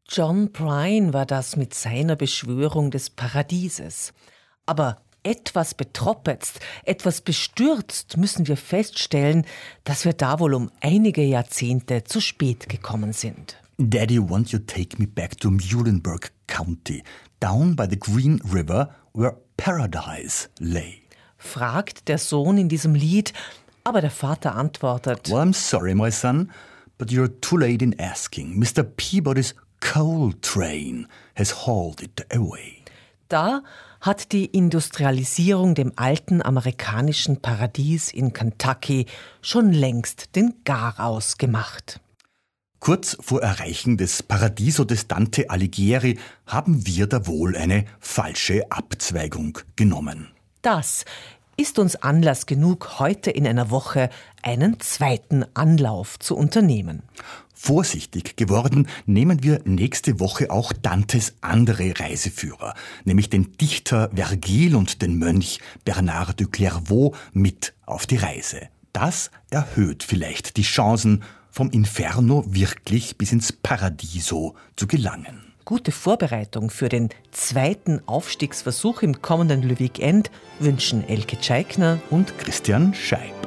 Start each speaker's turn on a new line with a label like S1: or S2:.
S1: John Prine war das mit seiner Beschwörung des Paradieses. Aber etwas betroppetzt, etwas bestürzt müssen wir feststellen, dass wir da wohl um einige Jahrzehnte zu spät gekommen sind.
S2: Daddy, won't you take me back to Muhlenberg County, down by the Green River, where paradise lay?
S1: Fragt der Sohn in diesem Lied, aber der Vater antwortet:
S2: Well, I'm sorry, my son, but you're too late in asking. Mr. Peabody's coal train has hauled it away.
S1: Da hat die Industrialisierung dem alten amerikanischen Paradies in Kentucky schon längst den Garaus gemacht.
S2: Kurz vor Erreichen des Paradiso des Dante Alighieri haben wir da wohl eine falsche Abzweigung genommen.
S1: Das ist uns Anlass genug, heute in einer Woche einen zweiten Anlauf zu unternehmen.
S2: Vorsichtig geworden nehmen wir nächste Woche auch Dantes andere Reiseführer, nämlich den Dichter Vergil und den Mönch Bernard de Clairvaux mit auf die Reise. Das erhöht vielleicht die Chancen, vom Inferno wirklich bis ins Paradiso zu gelangen.
S1: Gute Vorbereitung für den zweiten Aufstiegsversuch im kommenden Le Weekend wünschen Elke Tscheikner
S2: und Christian Schei.